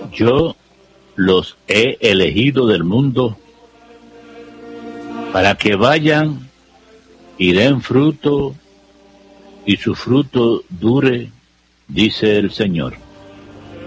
Yo los he elegido del mundo para que vayan y den fruto y su fruto dure, dice el Señor.